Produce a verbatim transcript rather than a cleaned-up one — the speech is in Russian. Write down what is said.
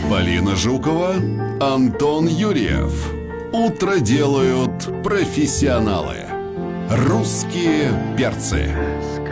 Полина Жукова, Антон Юрьев. Утро делают профессионалы. Русские перцы.